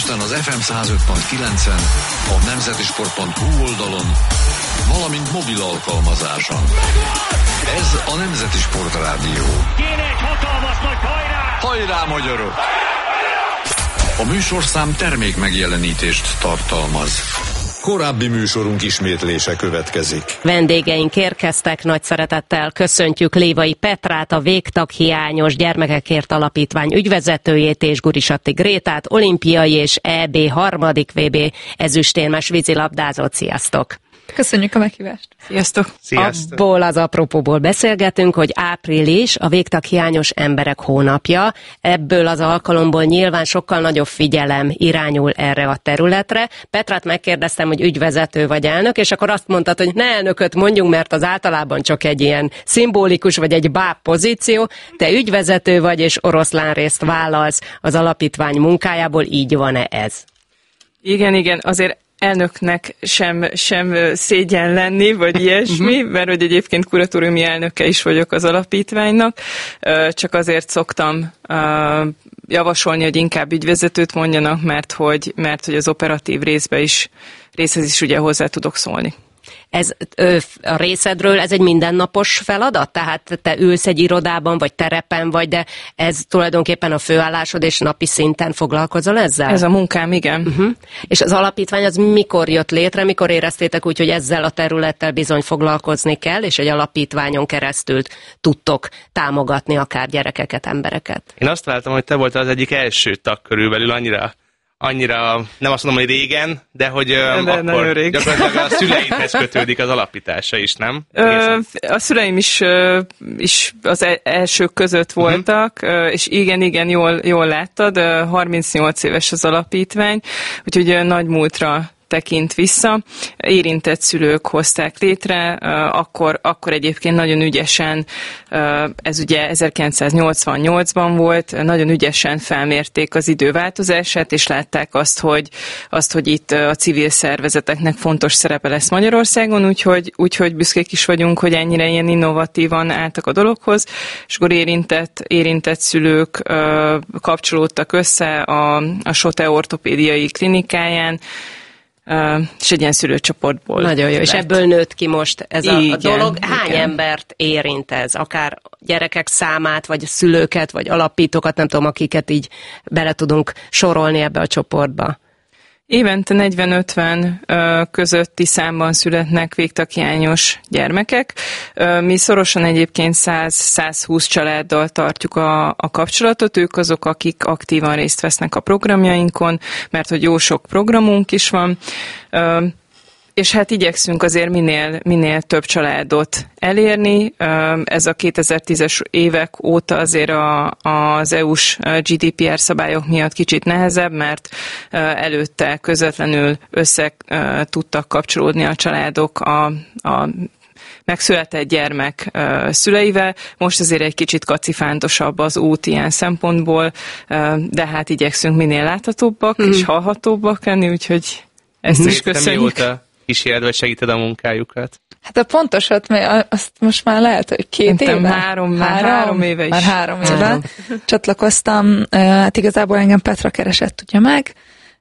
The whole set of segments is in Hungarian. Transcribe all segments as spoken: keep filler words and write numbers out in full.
Budapesten az ef em száz öt pont kilencen, a nemzetisport pont hu oldalon, valamint mobil alkalmazáson. Ez a Nemzeti Sport Rádió. Kéne egy hatalmas nagy hajrá! Hajrá, magyarok! A műsorszám termék megjelenítést tartalmaz. Korábbi műsorunk ismétlése következik. Vendégeink érkeztek, nagy szeretettel köszöntjük Lévai Petrát, a Végtaghiányos Gyermekekért Alapítvány ügyvezetőjét, és Gurisatti Grétát, olimpiai és é bé harmadik vé bé ezüstérmes vízilabdázót. Sziasztok! Köszönjük a meghívást! Sziasztok! Sziasztok! Abból az apropóból beszélgetünk, hogy április a végtaghiányos emberek hónapja. Ebből az alkalomból nyilván sokkal nagyobb figyelem irányul erre a területre. Petrát megkérdeztem, hogy ügyvezető vagy elnök, és akkor azt mondtad, hogy ne elnököt mondjunk, mert az általában csak egy ilyen szimbolikus vagy egy báb pozíció. Te ügyvezető vagy, és oroszlán részt vállalsz az alapítvány munkájából. Így van-e ez? Igen, igen, azért elnöknek sem, sem szégyen lenni, vagy ilyesmi, mert hogy egyébként kuratóriumi elnöke is vagyok az alapítványnak, csak azért szoktam javasolni, hogy inkább ügyvezetőt mondjanak, mert hogy, mert hogy az operatív részbe is, részhez is ugye hozzá tudok szólni. Ez ö, a részedről, ez egy mindennapos feladat? Tehát te ülsz egy irodában, vagy terepen vagy, de ez tulajdonképpen a főállásod, és napi szinten foglalkozol ezzel? Ez a munkám, igen. Uh-huh. És az alapítvány az mikor jött létre, mikor éreztétek úgy, hogy ezzel a területtel bizony foglalkozni kell, és egy alapítványon keresztül tudtok támogatni akár gyerekeket, embereket? Én azt találtam, hogy te voltál az egyik első tag körülbelül, annyira annyira, nem azt mondom, hogy régen, de hogy de akkor gyakorlatilag a szüleidhez kötődik az alapítása is, nem? Ö, a szüleim is, is az elsők között voltak, uh-huh. és igen, igen, jól, jól láttad, harmincnyolc éves az alapítvány, úgyhogy nagy múltra tekint vissza. Érintett szülők hozták létre, akkor, akkor egyébként nagyon ügyesen, ez ugye ezerkilencszáznyolcvannyolcban volt, nagyon ügyesen felmérték az idő változását, és látták azt, hogy, azt, hogy itt a civil szervezeteknek fontos szerepe lesz Magyarországon, úgyhogy, úgyhogy büszkék is vagyunk, hogy ennyire ilyen innovatívan álltak a dologhoz, és akkor érintett, érintett szülők kapcsolódtak össze a, a Sote ortopédiai klinikáján, Uh, és egy ilyen szülőcsoportból. Nagyon jó, és ebből nőtt ki most ez a, igen, a dolog. Hány igen. embert érint ez? Akár gyerekek számát, vagy szülőket, vagy alapítókat, nem tudom, akiket így bele tudunk sorolni ebbe a csoportba. Évente negyven-ötven közötti számban születnek végtaghiányos gyermekek. Mi szorosan egyébként száz-százhúsz családdal tartjuk a, a kapcsolatot. Ők azok, akik aktívan részt vesznek a programjainkon, mert hogy jó sok programunk is van. És hát igyekszünk azért minél, minél több családot elérni. Ez a kétezer-tízes évek óta azért a, az é u-s gé dé pé er szabályok miatt kicsit nehezebb, mert előtte közvetlenül össze tudtak kapcsolódni a családok a, a megszületett gyermek szüleivel. Most azért egy kicsit kacifántosabb az út ilyen szempontból, de hát igyekszünk minél láthatóbbak hmm. és hallhatóbbak lenni, úgyhogy ezt hmm. is köszönjük. Kíséred, vagy segíted a munkájukat? Hát a pontosat, mert azt most már lehet, hogy két Szerintem éve? Három, három, három éve is. Már három éve. Három. Csatlakoztam, hát igazából engem Petra keresett ugye meg,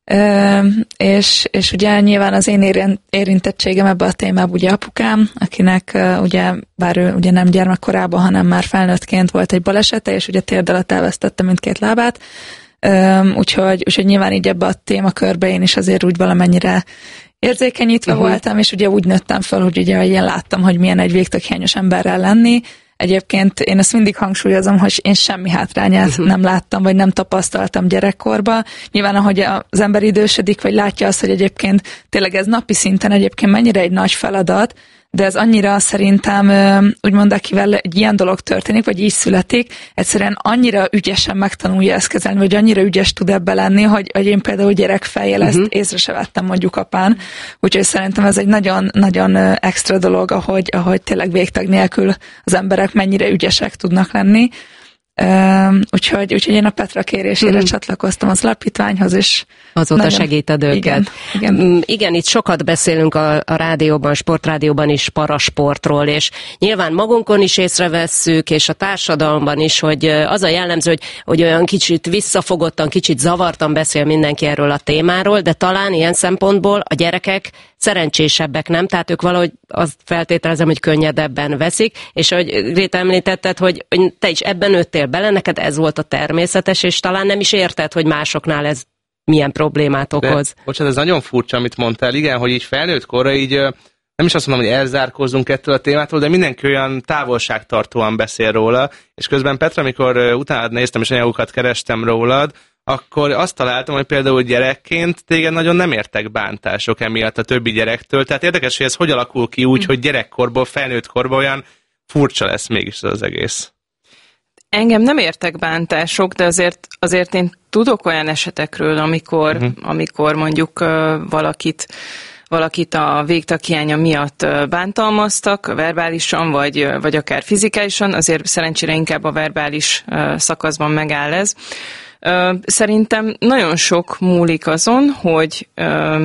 és, és ugye nyilván az én érintettségem ebbe a témába ugye apukám, akinek ugye, bár ő ugye nem gyermekkorában, hanem már felnőttként volt egy balesete, és ugye térd alatt elvesztette mindkét lábát, úgyhogy, úgyhogy nyilván így ebbe a témakörbe én is azért úgy valamennyire érzékenyítve uh-huh. voltam, és ugye úgy nőttem fel, hogy ugye én láttam, hogy milyen egy végtaghiányos emberrel lenni. Egyébként én ezt mindig hangsúlyozom, hogy én semmi hátrányát uh-huh. nem láttam, vagy nem tapasztaltam gyerekkorban. Nyilván, ahogy az ember idősödik, vagy látja azt, hogy egyébként tényleg ez napi szinten egyébként mennyire egy nagy feladat, de ez annyira szerintem, úgymond akivel egy ilyen dolog történik, vagy így születik, egyszerűen annyira ügyesen megtanulja ezt kezelni, vagy annyira ügyes tud ebbe lenni, hogy, hogy én például gyerekfejjel ezt uh-huh. észre se vettem mondjuk apán. Úgyhogy szerintem ez egy nagyon, nagyon extra dolog, ahogy, ahogy tényleg végtag nélkül az emberek mennyire ügyesek tudnak lenni. Úgyhogy, úgyhogy én a Petra kérésére mm. csatlakoztam az alapítványhoz, és azóta nagyon segíted őket. Igen, igen. igen, itt sokat beszélünk a, a rádióban, sportrádióban is parasportról, és nyilván magunkon is észrevesszük, és a társadalomban is, hogy az a jellemző, hogy, hogy olyan kicsit visszafogottan, kicsit zavartan beszél mindenki erről a témáról, de talán ilyen szempontból a gyerekek szerencsésebbek, nem? Tehát ők valahogy azt feltételezem, hogy könnyedebben veszik, és ahogy Gréta említetted, hogy te is ebben nőttél bele, neked ez volt a természetes, és talán nem is érted, hogy másoknál ez milyen problémát okoz. De, bocsánat, ez nagyon furcsa, amit mondtál, igen, hogy így felnőtt korra így nem is azt mondom, hogy elzárkózzunk ettől a témától, de mindenki olyan távolságtartóan beszél róla, és közben Petra, amikor utána néztem és anyagokat kerestem rólad, akkor azt találtam, hogy például gyerekként téged nagyon nem értek bántások emiatt a többi gyerektől. Tehát érdekes, hogy ez hogy alakul ki úgy, hogy gyerekkorból, felnőtt korból olyan furcsa lesz mégis az egész. Engem nem értek bántások, de azért, azért én tudok olyan esetekről, amikor, uh-huh. amikor mondjuk uh, valakit valakit a végtaghiánya miatt bántalmaztak, verbálisan, vagy, vagy akár fizikálisan, azért szerencsére inkább a verbális uh, szakaszban megáll ez. Uh, szerintem nagyon sok múlik azon, hogy, uh,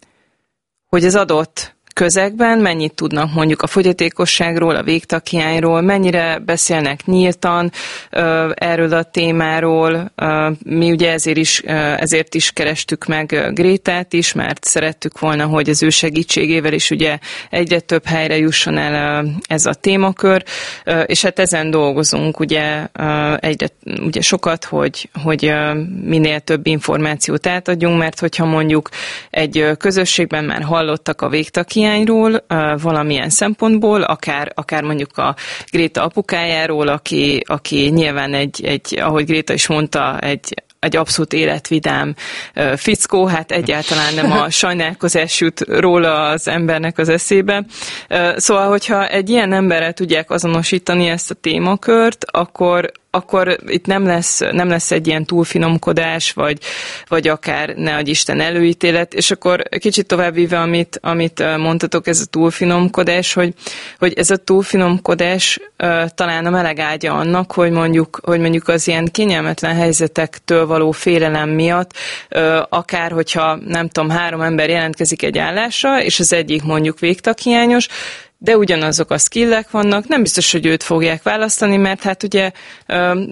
hogy az adott közegben mennyit tudnak mondjuk a fogyatékosságról, a végtaghiányról, mennyire beszélnek nyíltan uh, erről a témáról. Uh, mi ugye ezért is, uh, ezért is kerestük meg Grétát is, mert szerettük volna, hogy az ő segítségével is ugye egyre több helyre jusson el uh, ez a témakör, uh, és hát ezen dolgozunk ugye uh, egyre ugye sokat, hogy, hogy uh, minél több információt átadjunk, mert hogyha mondjuk egy uh, közösségben már hallottak a végtaghiányról, valamilyen szempontból, akár, akár mondjuk a Gréta apukájáról, aki, aki nyilván egy, egy, ahogy Gréta is mondta, egy egy abszolút életvidám uh, fickó, hát egyáltalán nem a sajnálkozás jut róla az embernek az eszébe. Uh, szóval, hogyha egy ilyen emberrel tudják azonosítani ezt a témakört, akkor akkor itt nem lesz, nem lesz egy ilyen túlfinomkodás, vagy, vagy akár ne adj Isten előítélet, és akkor kicsit továbbvíve, amit, amit mondtatok, ez a túlfinomkodás, hogy, hogy ez a túlfinomkodás uh, talán a meleg ágya annak, hogy mondjuk, hogy mondjuk az ilyen kényelmetlen helyzetektől való félelem miatt, uh, akár hogyha nem tudom, három ember jelentkezik egy állásra, és az egyik mondjuk végtaghiányos, de ugyanazok a skillek vannak, nem biztos, hogy őt fogják választani, mert hát ugye um,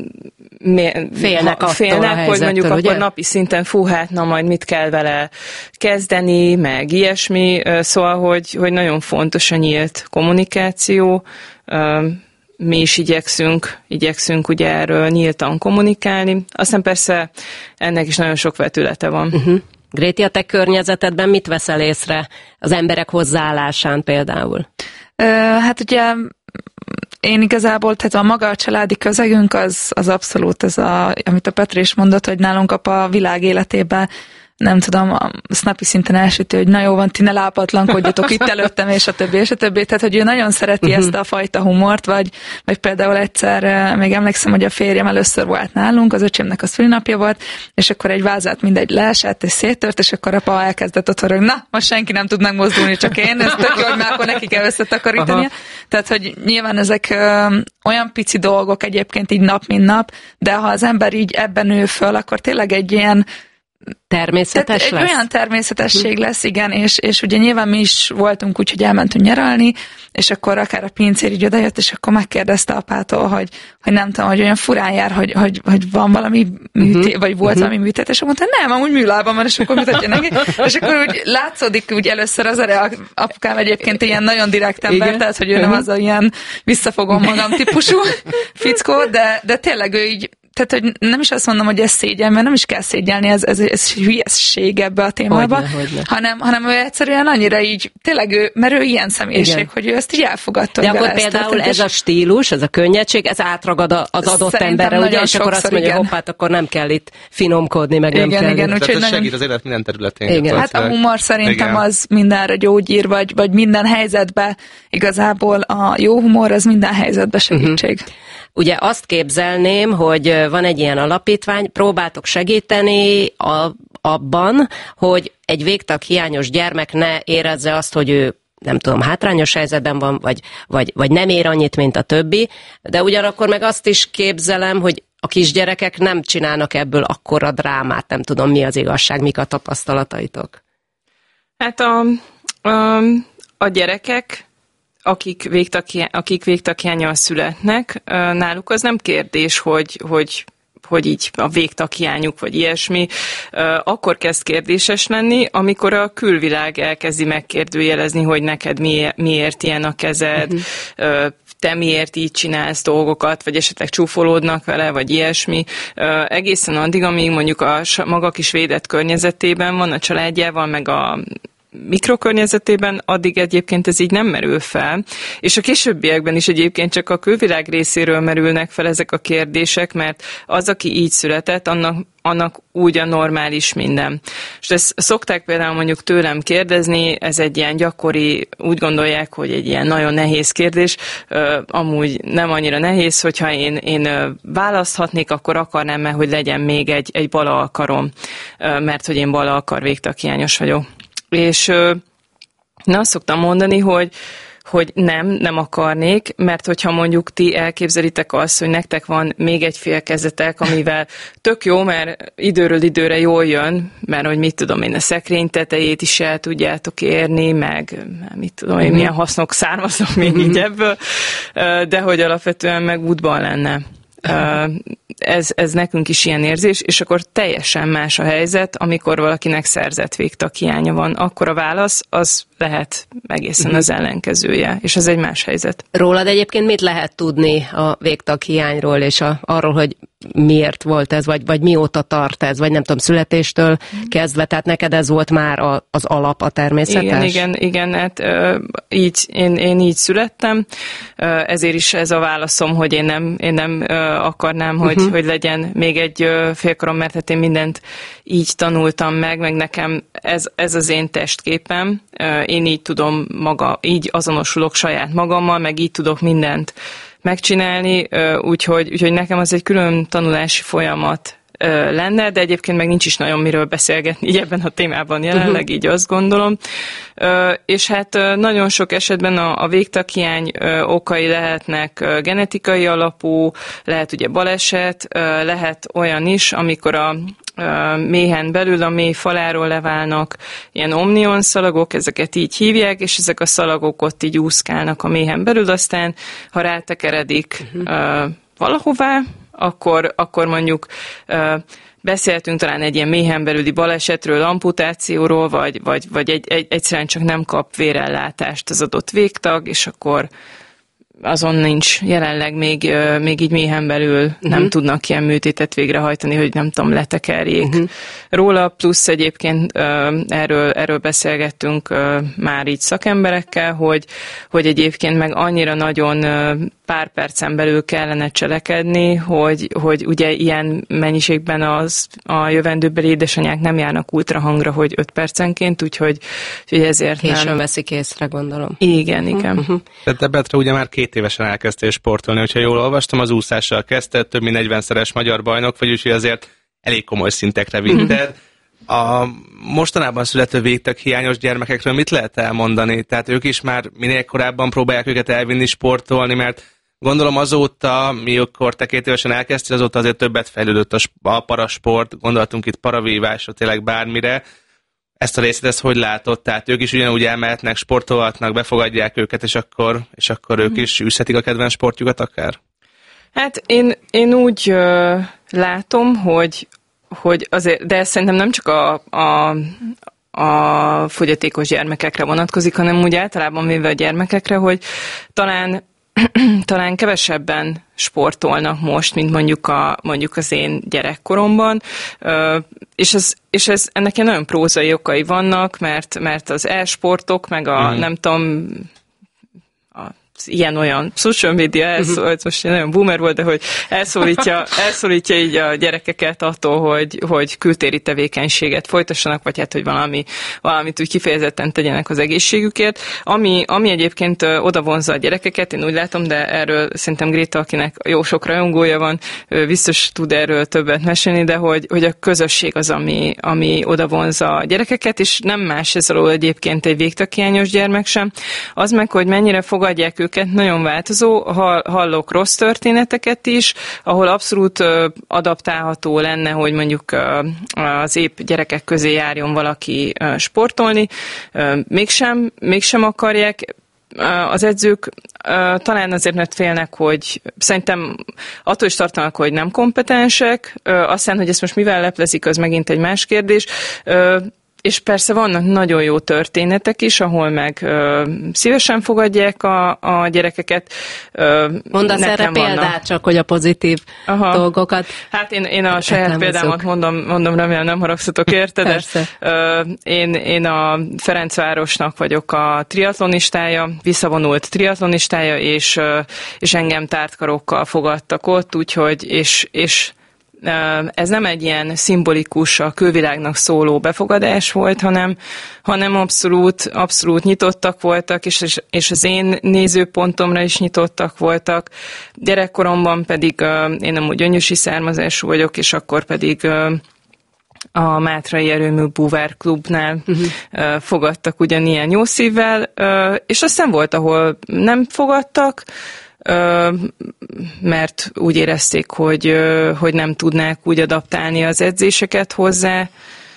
félnek, ha, félnek hogy mondjuk ugye? Akkor napi szinten fú, hát na majd mit kell vele kezdeni, meg ilyesmi, szóval, hogy, hogy nagyon fontos a nyílt kommunikáció, um, mi is igyekszünk, igyekszünk ugye erről nyíltan kommunikálni, aztán persze ennek is nagyon sok vetülete van. Uh-huh. Gréti, a te környezetedben mit veszel észre az emberek hozzáállásán például? Hát ugye én igazából, tehát a maga a családi közegünk az, az abszolút ez, a, amit a Petri is mondott, hogy nálunk apa a világ életében nem tudom, azt napi szinten elsütő, hogy na jó van, ti ne lápatlankodjatok itt előttem, és a többi, és a többi. Tehát, hogy ő nagyon szereti uh-huh. ezt a fajta humort, vagy, vagy például egyszer, még emlékszem, hogy a férjem először volt nálunk, az öcsémnek a szülinapja volt, és akkor egy vázát mindegy leesett, és széttört, és akkor apa elkezdett ott horogni, na, most senki nem tud megmozdulni, csak én, ez tök jó, hogy már akkor neki kell összetakarítania. Tehát, hogy nyilván ezek ö, olyan pici dolgok egyébként így nap, mint nap, de ha az ember így ebben nő föl, akkor tényleg egy ilyen természetes lesz? Egy olyan természetesség lesz, igen, és, és ugye nyilván mi is voltunk úgy, hogy elmentünk nyaralni, és akkor akár a pincér így odajött, és akkor megkérdezte apától, hogy, hogy nem tudom, hogy olyan furán jár, hogy, hogy, hogy van valami műtét, uh-huh. vagy volt uh-huh. valami műtét, és akkor mondta, nem, amúgy műlában van, és akkor mutatja neki, és akkor úgy látszódik úgy először az a apukám egyébként ilyen nagyon direkt ember, igen. Tehát, hogy ő nem az a ilyen visszafogom magam típusú fickó, de, de tényleg ő így, tehát, hogy nem is azt mondom, hogy ez szégyen, mert nem is kell szégyelni, ez, ez, ez hülyesség ebbe a témába, hogyne, hogyne. Hanem, hanem ő egyszerűen annyira így, tényleg ő, mert ő ilyen személyiség, igen. hogy ő ezt így elfogadta. De akkor például ez a stílus, ez a könnyedség, ez átragad az adott szerintem emberre, ugye, és akkor azt mondja, hogy hoppát, akkor nem kell itt finomkodni, meg igen, nem kell. Igen, tehát ez nagyon... segít az élet minden területén. Igen. Hát a humor szerintem igen. az mindenre gyógyír, vagy, vagy minden helyzetben igazából a jó humor az minden helyzetben segítség. Uh-huh. Ugye azt képzelném, hogy van egy ilyen alapítvány, próbáltok segíteni a, abban, hogy egy végtaghiányos gyermek ne érezze azt, hogy ő nem tudom, hátrányos helyzetben van, vagy, vagy, vagy nem ér annyit, mint a többi, de ugyanakkor meg azt is képzelem, hogy a kisgyerekek nem csinálnak ebből akkora drámát, nem tudom, mi az igazság, mik a tapasztalataitok. Hát a, a, a gyerekek, akik, végtaki, akik végtakhiánnyal születnek, náluk az nem kérdés, hogy, hogy hogy így a végtakhiányuk, vagy ilyesmi, akkor kezd kérdéses lenni, amikor a külvilág elkezdi megkérdőjelezni, hogy neked miért, miért ilyen a kezed, uh-huh. te miért így csinálsz dolgokat, vagy esetleg csúfolódnak vele, vagy ilyesmi. Egészen addig, amíg mondjuk a maga kis védett környezetében van, a családjával, meg a mikrokörnyezetében, addig egyébként ez így nem merül fel, és a későbbiekben is egyébként csak a külvilág részéről merülnek fel ezek a kérdések, mert az, aki így született, annak, annak úgy a normális minden. És ezt szokták például mondjuk tőlem kérdezni, ez egy ilyen gyakori, úgy gondolják, hogy egy ilyen nagyon nehéz kérdés, amúgy nem annyira nehéz, hogyha én, én választhatnék, akkor akarnám, hogy legyen még egy, egy bal alkarom, mert hogy én bal alkar végtakhiányos vagyok. És na, azt szoktam mondani, hogy, hogy nem, nem akarnék, mert hogyha mondjuk ti elképzelitek azt, hogy nektek van még egy félkezetek, amivel tök jó, mert időről időre jól jön, mert hogy mit tudom én, a szekrény tetejét is el tudjátok érni, meg mit tudom én, milyen hasznok származnak még így ebből, de hogy alapvetően meg útban lenne. Ez, ez nekünk is ilyen érzés, és akkor teljesen más a helyzet, amikor valakinek szerzett végtakhiánya van. Akkor a válasz az lehet egészen uh-huh. az ellenkezője, és ez egy más helyzet. Rólad egyébként mit lehet tudni a végtakhiányról, és a, arról, hogy miért volt ez, vagy, vagy mióta tart ez, vagy nem tudom, születéstől uh-huh. kezdve, tehát neked ez volt már a, az alap, a természetes? Igen, igen, igen, hát így, én, én így születtem, ezért is ez a válaszom, hogy én nem, én nem akarnám, hogy, uh-huh. hogy legyen még egy félkarom, mert hát én mindent így tanultam meg, meg nekem ez, ez az én testképem, én így tudom maga, így azonosulok saját magammal, meg így tudok mindent megcsinálni, úgyhogy, úgyhogy nekem az egy külön tanulási folyamat lenne, de egyébként meg nincs is nagyon miről beszélgetni így ebben a témában jelenleg, uh-huh. így azt gondolom. És hát nagyon sok esetben a, a végtakhiány okai lehetnek genetikai alapú, lehet ugye baleset, lehet olyan is, amikor a méhen belül a méh faláról leválnak ilyen omnion szalagok, ezeket így hívják, és ezek a szalagok ott így úszkálnak a méhen belül, aztán ha rátekeredik uh-huh. valahová, akkor, akkor mondjuk uh, beszéltünk talán egy ilyen méhen belüli balesetről, amputációról, vagy, vagy, vagy egy, egy, egyszerűen csak nem kap vérellátást az adott végtag, és akkor azon nincs jelenleg még, uh, még így méhen belül uh-huh. nem tudnak ilyen műtétet végrehajtani, hogy nem tudom, letekerjék uh-huh. róla, plusz egyébként uh, erről, erről beszélgettünk uh, már így szakemberekkel, hogy, hogy egyébként meg annyira nagyon uh, pár percen belül kellene cselekedni, hogy, hogy ugye ilyen mennyiségben az, a jövendőbeli édesanyák nem járnak ultrahangra, hogy öt percenként, úgyhogy, úgyhogy ezért Későn nem. veszik észre, gondolom. Igen, igen. Uh-huh. Tehát te, Petra, ugye már két évesen elkezdtél sportolni, hogyha jól olvastam, az úszással kezdted, több mint negyvenszeres magyar bajnok vagy, úgyhogy azért elég komoly szintekre vitted. A mostanában születő végtakhiányos gyermekekről mit lehet elmondani? Tehát ők is már minél korábban próbálják őket elvinni sportolni, mert gondolom azóta, mikor te két évesen elkezdtél, azóta azért többet fejlődött a, a parasport, gondoltunk itt paravívásra, tényleg bármire. Ezt a részét, ezt hogy látod? Tehát ők is ugyanúgy elmehetnek, sportolhatnak, befogadják őket, és akkor, és akkor ők is űzhetik a kedvenc sportjukat akár? Hát én, én úgy uh, látom, hogy, hogy azért, de szerintem nem csak a, a, a fogyatékos gyermekekre vonatkozik, hanem úgy általában véve a gyermekekre, hogy talán talán kevesebben sportolnak most, mint mondjuk, a, mondjuk az én gyerekkoromban, és, ez, és ez, ennek ilyen nagyon prózai okai vannak, mert, mert az e-sportok, meg a mm. nem tudom, a ilyen-olyan social media elszólít, most nagyon boomer volt, de hogy elszólítja, elszólítja így a gyerekeket attól, hogy, hogy kültéri tevékenységet folytassanak, vagy hát, hogy valami, valamit úgy kifejezetten tegyenek az egészségükért. Ami, ami egyébként oda vonzza a gyerekeket, én úgy látom, de erről szerintem Gréta, akinek jó sok rajongója van, biztos tud erről többet mesélni, de hogy, hogy a közösség az, ami, ami oda vonzza a gyerekeket, és nem más ez alól egyébként egy végtaghiányos gyermek sem. Az meg, hogy mennyire fogadják őket, nagyon változó. Hallok rossz történeteket is, ahol abszolút adaptálható lenne, hogy mondjuk az épp gyerekek közé járjon valaki sportolni. Mégsem, mégsem akarják. Az edzők talán azért, mert félnek, hogy szerintem attól is tartanak, hogy nem kompetensek, aztán, hogy ezt most mivel leplezik, az megint egy más kérdés. És persze vannak nagyon jó történetek is, ahol meg ö, szívesen fogadják a, a gyerekeket. Ö, Mondasz erre példát, vannak... csak hogy a pozitív Aha. dolgokat. Hát én, én a saját példámat mondom, mondom, remélem nem haragszatok érte, de ö, én, én a Ferencvárosnak vagyok a triatlonistája, visszavonult triatlonistája, és, ö, és engem tártkarokkal fogadtak ott, úgyhogy, és, és ez nem egy ilyen szimbolikus, a külvilágnak szóló befogadás volt, hanem, hanem abszolút, abszolút nyitottak voltak, és, és az én nézőpontomra is nyitottak voltak. Gyerekkoromban pedig én amúgy gyöngyösi származású vagyok, és akkor pedig a Mátrai Erőmű Búvár Klubnál uh-huh. fogadtak ugyanilyen jó szívvel, és aztán volt, ahol nem fogadtak, mert úgy érezték, hogy, hogy nem tudnák úgy adaptálni az edzéseket hozzá.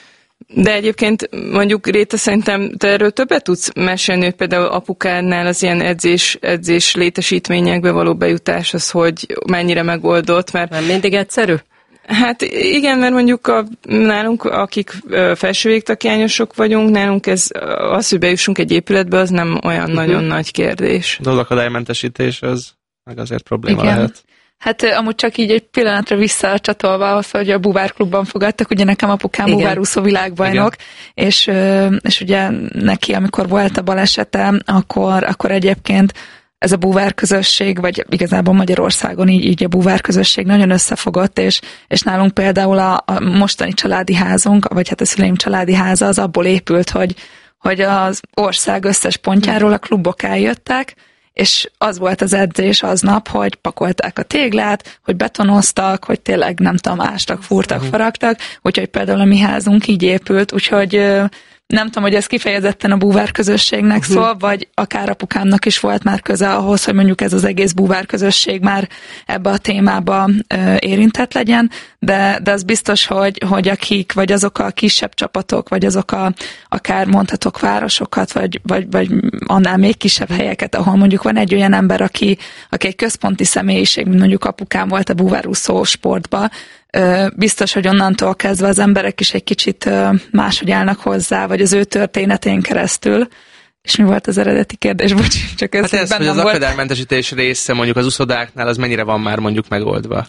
De egyébként mondjuk Réta, szerintem te erről többet tudsz mesélni, hogy például apukádnál az ilyen edzés, edzés létesítményekbe való bejutás az, hogy mennyire megoldott, mert... Nem mindig egyszerű? Hát igen, mert mondjuk a, nálunk, akik felső végtaghiányosok vagyunk, nálunk ez, az, hogy bejussunk egy épületbe, az nem olyan uh-huh. nagyon nagy kérdés. Az akadálymentesítés, az meg azért probléma igen. lehet. Hát amúgy csak így egy pillanatra visszacsatolva ahhoz, hogy a Búvár Klubban fogadtak, ugye nekem apukám búvárúszó világbajnok, és, és ugye neki, amikor volt a balesete, akkor, akkor egyébként ez a búvár közösség, vagy igazából Magyarországon így, így a búvár közösség nagyon összefogott, és, és nálunk például a, a mostani családi házunk, vagy hát a szüleim családi háza az abból épült, hogy, hogy az ország összes pontjáról a klubok eljöttek, és az volt az edzés aznap, hogy pakolták a téglát, hogy betonoztak, hogy tényleg nem tudom, ástak, fúrtak, faragtak, úgyhogy például a mi házunk így épült, úgyhogy nem tudom, hogy ez kifejezetten a búvár közösségnek uh-huh. szól, vagy akár apukámnak is volt már köze ahhoz, hogy mondjuk ez az egész búvár közösség már ebbe a témába ö, érintett legyen, de, de az biztos, hogy, hogy akik, vagy azok a kisebb csapatok, vagy azok a, akár mondhatok városokat, vagy, vagy, vagy annál még kisebb helyeket, ahol mondjuk van egy olyan ember, aki, aki egy központi személyiség, mint mondjuk apukám volt a búvárúszó sportba, biztos, hogy onnantól kezdve az emberek is egy kicsit máshogy állnak hozzá, vagy az ő történetén keresztül. És mi volt az eredeti kérdés? Bocs, csak ez, hát ez hogy az volt. akadálymentesítés része mondjuk az uszodáknál, az mennyire van már mondjuk megoldva?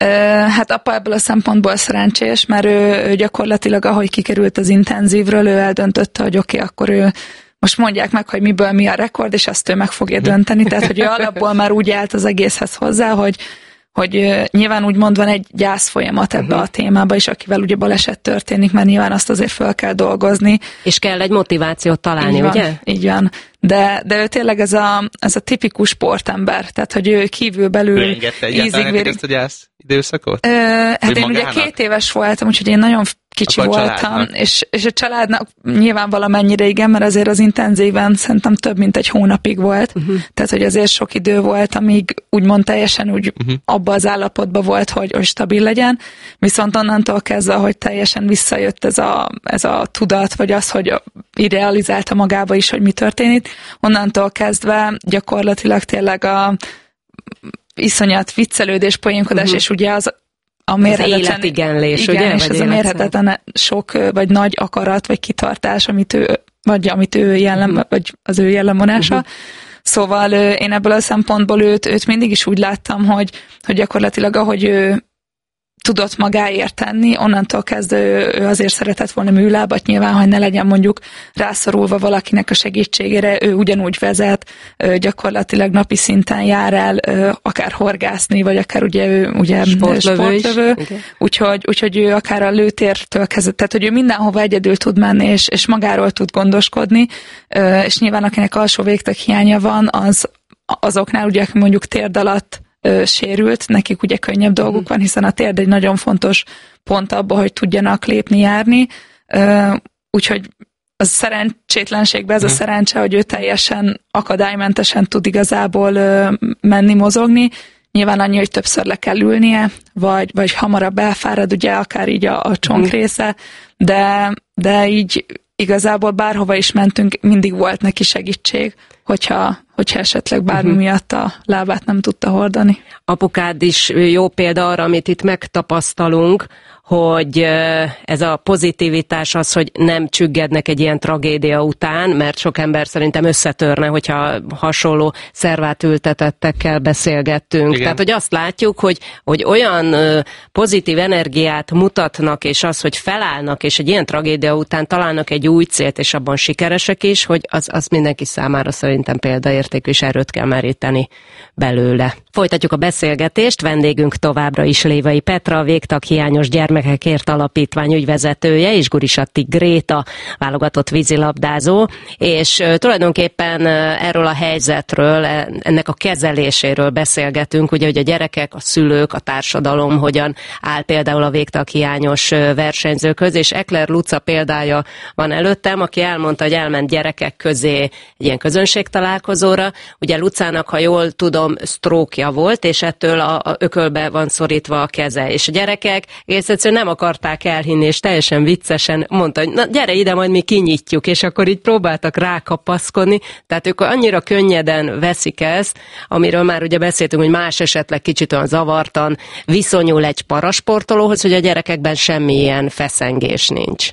Hát apa ebből a szempontból szerencsés, mert ő, ő gyakorlatilag, ahogy kikerült az intenzívről, ő eldöntötte, hogy oké, okay, akkor ő most mondják meg, hogy miből mi a rekord, és azt ő meg fogja dönteni. Tehát, hogy ő alapból már úgy állt az egészhez hozzá, hogy hogy uh, nyilván úgymond van egy gyász folyamat ebbe uh-huh. a témába is, akivel ugye baleset történik, mert nyilván azt azért fel kell dolgozni. És kell egy motivációt találni, így van, ugye? Így van. De, de ő tényleg ez a, ez a tipikus sportember, tehát hogy ő kívül belül ő engedte egyáltalán vérig... ezt a gyász időszakot? Ö, hát én magának? Ugye két éves voltam, úgyhogy én nagyon kicsi akkor voltam, és, és a családnak nyilván valamennyire igen, mert azért az intenzíven szerintem több mint egy hónapig volt, uh-huh. tehát hogy azért sok idő volt, amíg úgymond teljesen úgy uh-huh. abba az állapotban volt, hogy, hogy stabil legyen, viszont onnantól kezdve, hogy teljesen visszajött ez a, ez a tudat, vagy az, hogy így realizálta magába is, hogy mi történik, onnantól kezdve gyakorlatilag tényleg a iszonyat viccelődés, poénkodás, uh-huh. és ugye az a mérhetetlen, az életigenlés, igen, ugye? És az a mérhetetlen sok, vagy nagy akarat, vagy kitartás, amit ő, vagy amit ő jellem, uh-huh. vagy az ő jellemvonása. Uh-huh. Szóval én ebből a szempontból őt, őt mindig is úgy láttam, hogy, hogy gyakorlatilag ahogy ő tudott magáért tenni, onnantól kezdve ő, ő azért szeretett volna műlábat nyilván, hogy ne legyen mondjuk rászorulva valakinek a segítségére, ő ugyanúgy vezet, gyakorlatilag napi szinten jár el akár horgászni, vagy akár ugye ő ugye sportlövő, sportlövő úgyhogy, úgyhogy ő akár a lőtértől kezdve, tehát hogy ő mindenhova egyedül tud menni, és, és magáról tud gondoskodni, és nyilván akinek alsó végtag hiánya van, az azoknál ugye mondjuk térd alatt ö, sérült, nekik ugye könnyebb dolguk van, hiszen a térd egy nagyon fontos pont abban, hogy tudjanak lépni, járni, ö, úgyhogy az szerencsétlenségben ez a szerencse, hogy ő teljesen akadálymentesen tud igazából ö, menni, mozogni. Nyilván annyi, hogy többször le kell ülnie, vagy, vagy hamarabb elfárad, ugye akár így a, a csonkrésze, de, de így igazából bárhova is mentünk, mindig volt neki segítség, hogyha, hogyha esetleg bármi uh-huh. miatt a lábát nem tudta hordani. Apukád is jó példa arra, amit itt megtapasztalunk, hogy ez a pozitivitás az, hogy nem csüggednek egy ilyen tragédia után, mert sok ember szerintem összetörne, hogyha hasonló szervátültetettekkel beszélgettünk. Igen. Tehát, hogy azt látjuk, hogy, hogy olyan pozitív energiát mutatnak, és az, hogy felállnak, és egy ilyen tragédia után találnak egy új célt, és abban sikeresek is, hogy az, az mindenki számára szerintem példaértékű, és erőt kell meríteni belőle. Folytatjuk a beszélgetést, vendégünk továbbra is Lévai Petra, a Végtag hiányos gyermekekért alapítvány ügyvezetője, és Gurisatti Gréta, válogatott vízilabdázó, és tulajdonképpen erről a helyzetről, ennek a kezeléséről beszélgetünk, ugye, hogy a gyerekek, a szülők, a társadalom hogyan áll például a végtag hiányos versenyzőköz, és Ekler Luca példája van előttem, aki elmondta, hogy elment gyerekek közé egy ilyen közönségtalálkozóra. Ugye Lucának, ha jól tudom, sztrókja volt, és ettől a, a ökölbe van szorítva a keze, és a gyerekek egész egyszerűen nem akarták elhinni, és teljesen viccesen mondta, hogy na gyere ide, majd mi kinyitjuk, és akkor így próbáltak rákapaszkodni, tehát ők annyira könnyeden veszik ezt, amiről már ugye beszéltünk, hogy más esetleg kicsit olyan zavartan viszonyul egy parasportolóhoz, hogy a gyerekekben semmilyen feszengés nincs.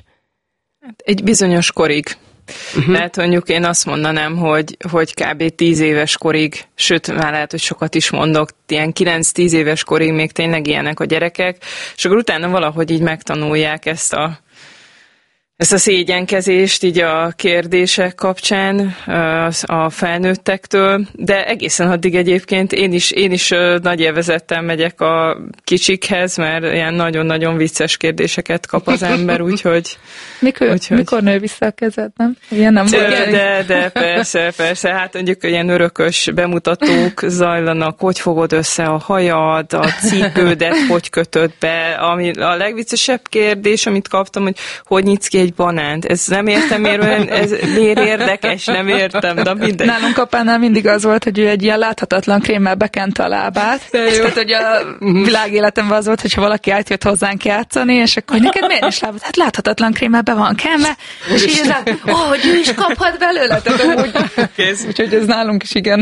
Egy bizonyos korig. Uh-huh. Tehát mondjuk én azt mondanám, hogy, hogy kb. tíz éves korig, sőt, már lehet, hogy sokat is mondok, ilyen kilenc-tíz éves korig még tényleg ilyenek a gyerekek, és akkor utána valahogy így megtanulják ezt a Ezt a szégyenkezést így a kérdések kapcsán a felnőttektől, de egészen addig egyébként én is, én is nagy élvezettel megyek a kicsikhez, mert ilyen nagyon-nagyon vicces kérdéseket kap az ember, úgyhogy... Mikor, úgyhogy... mikor nő vissza a kezed, nem? Ilyen nem de, de, de, de persze, persze, hát mondjuk ilyen örökös bemutatók zajlanak, hogy fogod össze a hajad, a cipődet, hogy kötöd be, ami a legviccesebb kérdés, amit kaptam, hogy hogy nyitsz ki egy banánt. Ez nem értem, miért, ez miért érdekes, nem értem, de mindegy. Nálunk apánál mindig az volt, hogy ő egy ilyen láthatatlan krémmel bekente a lábát. Tehát, hogy a világéletemben az volt, hogyha valaki átjött hozzánk játszani, és akkor neked miért is lábad? Hát láthatatlan krémmel be van kenve, és így rá, ó, hogy ő is kaphat belőle. Tehát amúgy, kész. Úgyhogy ez nálunk is igen.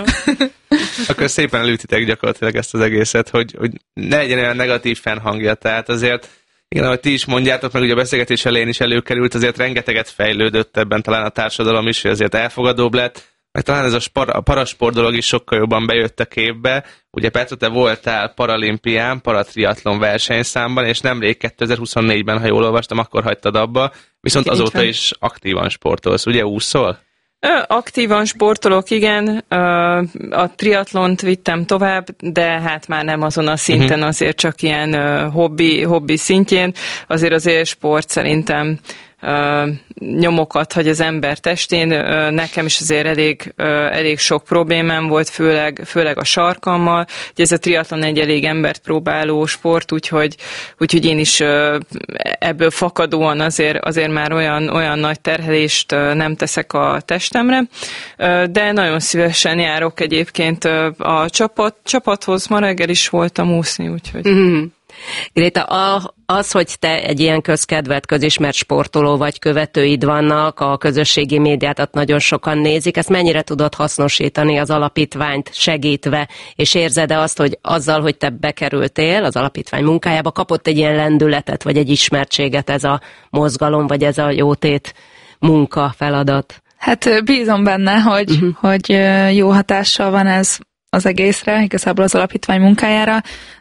Akkor szépen elütitek gyakorlatilag ezt az egészet, hogy, hogy ne legyen olyan negatív fennhangja, tehát azért igen, ahogy ti is mondjátok, meg ugye a beszélgetés elején is előkerült, azért rengeteget fejlődött ebben talán a társadalom is, hogy azért elfogadóbb lett, meg talán ez a, spar, a parasport dolog is sokkal jobban bejött a képbe. Ugye Petra, te voltál paralimpián, paratriatlon versenyszámban, és nemrég kétezer-huszonnégyben, ha jól olvastam, akkor hagytad abba, viszont azóta is aktívan sportolsz, ugye úszol? Aktívan sportolok, igen, a triatlont vittem tovább, de hát már nem azon a szinten, azért csak ilyen hobbi, hobbi szintjén, azért azért sport szerintem nyomokat hagy az ember testén. Nekem is azért elég, elég sok problémám volt, főleg, főleg a sarkammal. Ugye ez a triatlon egy elég embert próbáló sport, úgyhogy, úgyhogy én is ebből fakadóan azért, azért már olyan, olyan nagy terhelést nem teszek a testemre, de nagyon szívesen járok egyébként a csapat, csapathoz. Ma reggel is voltam úszni, úgyhogy... Mm-hmm. Gréta, az, hogy te egy ilyen közkedvelt, közismert sportoló vagy, követőid vannak, a közösségi médiát nagyon sokan nézik, ezt mennyire tudod hasznosítani az alapítványt segítve, és érzed-e azt, hogy azzal, hogy te bekerültél az alapítvány munkájába, kapott egy ilyen lendületet, vagy egy ismertséget ez a mozgalom, vagy ez a jótét munka, feladat? Hát bízom benne, hogy, uh-huh. hogy jó hatással van ez az egészre, igazából az alapítvány munkájára.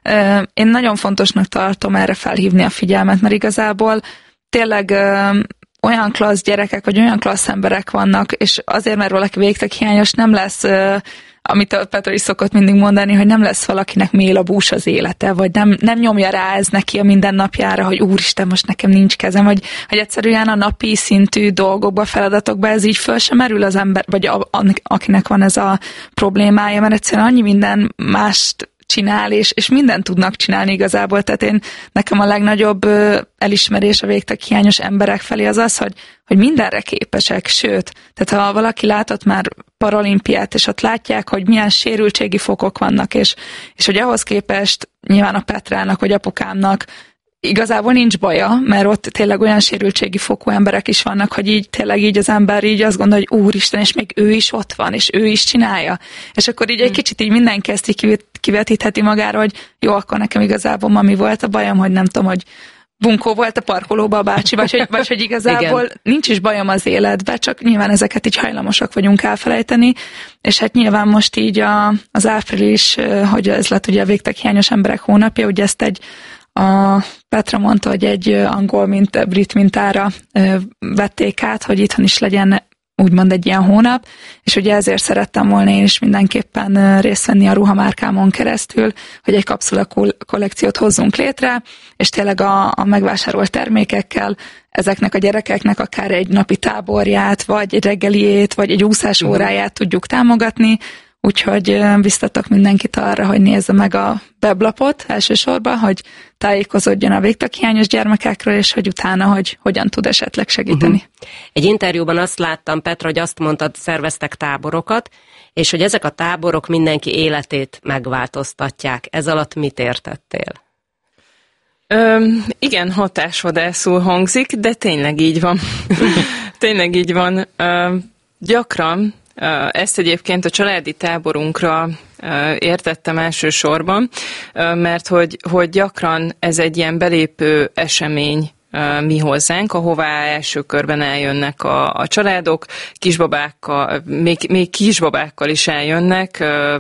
Én nagyon fontosnak tartom erre felhívni a figyelmet, mert igazából tényleg olyan klassz gyerekek, vagy olyan klassz emberek vannak, és azért, mert valaki végtaghiányos, nem lesz, amit a Petra is szokott mindig mondani, hogy nem lesz valakinek mélabús az élete, vagy nem, nem nyomja rá ez neki a mindennapjára, hogy úristen, most nekem nincs kezem, vagy hogy egyszerűen a napi szintű dolgokba, feladatokba ez így föl sem merül az ember, vagy a, a, akinek van ez a problémája, mert egyszerűen annyi minden mást csinál, és, és mindent tudnak csinálni igazából. Tehát én, nekem a legnagyobb ö, elismerés a végtaghiányos emberek felé az az, hogy, hogy mindenre képesek, sőt, tehát ha valaki látott már paralimpiát, és ott látják, hogy milyen sérültségi fokok vannak, és, és hogy ahhoz képest nyilván a Petrának, vagy apukámnak igazából nincs baja, mert ott tényleg olyan sérültségi fokú emberek is vannak, hogy így tényleg így az ember így azt gondolja, hogy úristen, és még ő is ott van, és ő is csinálja. És akkor így egy kicsit így mindenki ezt így kivetítheti magára, hogy jó, akkor nekem igazából ma mi volt a bajom, hogy nem tudom, hogy bunkó volt a parkolóba a bácsi, vagy hogy, vagy hogy igazából igen, nincs is bajom az életbe, csak nyilván ezeket így hajlamosak vagyunk elfelejteni, és hát nyilván most így a, az április, hogy ez lett ugye a végtaghiányos emberek hónapja, ugye ezt egy a Petra mondta, hogy egy angol, mint brit mintára vették át, hogy itthon is legyen úgymond egy ilyen hónap, és ugye ezért szerettem volna én is mindenképpen részt venni a ruhamárkámon keresztül, hogy egy kapszula kollekciót hozzunk létre, és tényleg a, a megvásárolt termékekkel ezeknek a gyerekeknek akár egy napi táborját, vagy egy reggeliét, vagy egy úszás óráját tudjuk támogatni. Úgyhogy biztatok mindenkit arra, hogy nézze meg a weblapot elsősorban, hogy tájékozódjon a végtaghiányos gyermekekről, és hogy utána, hogy hogyan tud esetleg segíteni. Uh-huh. Egy interjúban azt láttam, Petra, hogy azt mondtad, szerveztek táborokat, és hogy ezek a táborok mindenki életét megváltoztatják. Ez alatt mit értettél? Ö, igen, hatásvadászul hangzik, de tényleg így van. tényleg így van. Ö, gyakran ezt egyébként a családi táborunkra értettem elsősorban, mert hogy, hogy gyakran ez egy ilyen belépő esemény mi hozzánk, ahová első körben eljönnek a, a családok, kisbabákkal, még, még kisbabákkal is eljönnek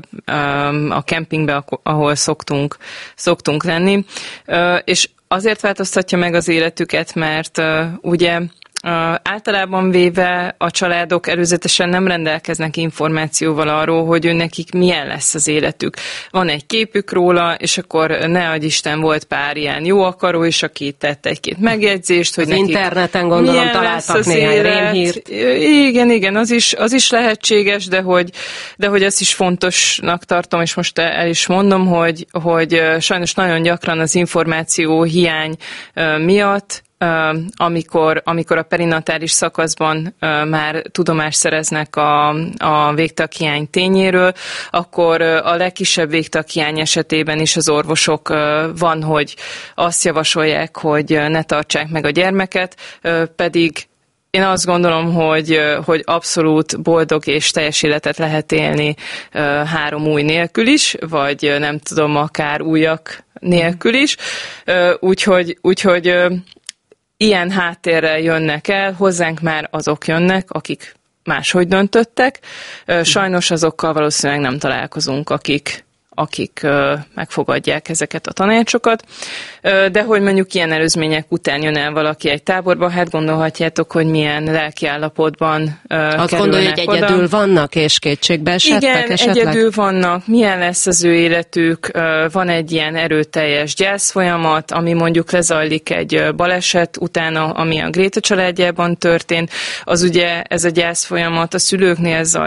a kempingbe, ahol szoktunk, szoktunk lenni, és azért változtatja meg az életüket, mert ugye Uh, általában véve a családok előzetesen nem rendelkeznek információval arról, hogy ő nekik milyen lesz az életük. Van egy képük róla, és akkor ne adj Isten, volt pár ilyen jó akaró is, aki tett egy-két megjegyzést, hogy az nekik interneten gondolom találtak néhány rémhírt. Igen, igen, az is, az is lehetséges, de hogy, de hogy azt is fontosnak tartom, és most el is mondom, hogy, hogy sajnos nagyon gyakran az információ hiány miatt amikor, amikor a perinatális szakaszban már tudomást szereznek a, a végtaghiány tényéről, akkor a legkisebb végtaghiány esetében is az orvosok van, hogy azt javasolják, hogy ne tartsák meg a gyermeket, pedig én azt gondolom, hogy, hogy abszolút boldog és teljes életet lehet élni három új nélkül is, vagy nem tudom, akár újak nélkül is. Úgyhogy, úgyhogy ilyen háttérrel jönnek el, hozzánk már azok jönnek, akik máshogy döntöttek. Sajnos azokkal valószínűleg nem találkozunk, akik, akik megfogadják ezeket a tanácsokat. De hogy mondjuk ilyen előzmények után jön el valaki egy táborba, hát gondolhatjátok, hogy milyen lelkiállapotban kerülnek. Azt gondolja, hogy egyedül oda. Vannak és kétségbe esettek Igen, esetleg? egyedül vannak. Milyen lesz az ő életük? Van egy ilyen erőteljes gyászfolyamat, ami mondjuk lezajlik egy baleset utána, ami a Gréta családjában történt. Az ugye ez a gyászfolyamat a szülőknél zajlik.